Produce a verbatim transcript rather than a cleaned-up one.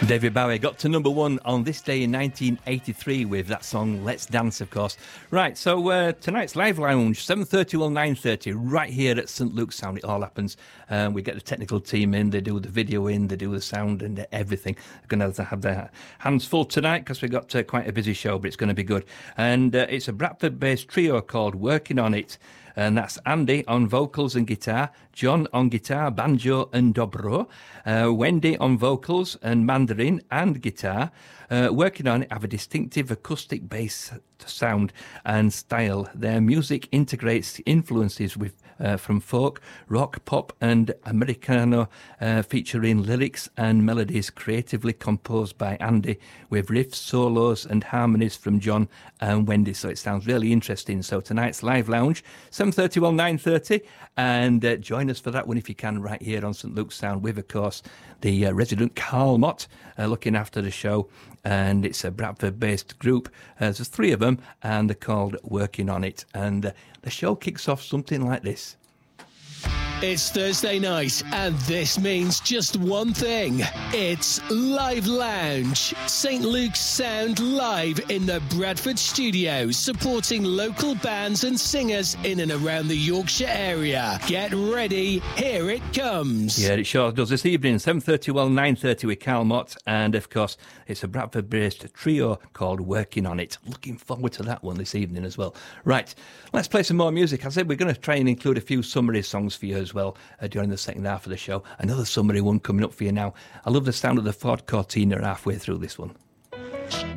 David Bowie got to number one on this day in nineteen eighty-three with that song Let's Dance, of course. Right, so uh, tonight's Live Lounge, seven thirty till nine thirty, right here at St Luke's Sound. It all happens. Um, we get the technical team in, they do the video in, they do the sound and everything. They're going to have their hands full tonight because we've got uh, quite a busy show, but it's going to be good. And uh, it's a Bradford-based trio called Working On It. And that's Andy on vocals and guitar, John on guitar, banjo and dobro, uh, Wendy on vocals and mandarin and guitar. Uh, working on it have a distinctive acoustic bass sound and style. Their music integrates influences with uh, from folk, rock, pop and Americano, uh, featuring lyrics and melodies creatively composed by Andy with riffs, solos and harmonies from John and Wendy. So it sounds really interesting. So tonight's Live Lounge, seven thirty till nine thirty, and uh, join us for that one if you can right here on St Luke's Sound with, of course, the uh, resident Carl Mott uh, looking after the show. And it's a Bradford-based group. Uh, there's three of them, and they're called Working On It. And uh, the show kicks off something like this. It's Thursday night, and this means just one thing. It's Live Lounge. St Luke's Sound live in the Bradford studios, supporting local bands and singers in and around the Yorkshire area. Get ready, here it comes. Yeah, it sure does. This evening, seven thirty, well, nine thirty with Carl Mott. And, of course, it's a Bradford-based trio called Working On It. Looking forward to that one this evening as well. Right, let's play some more music. I said we're going to try and include a few summary songs for you as well uh, during the second half of the show. Another summary one coming up for you now. I love the sound of the Ford Cortina halfway through this one.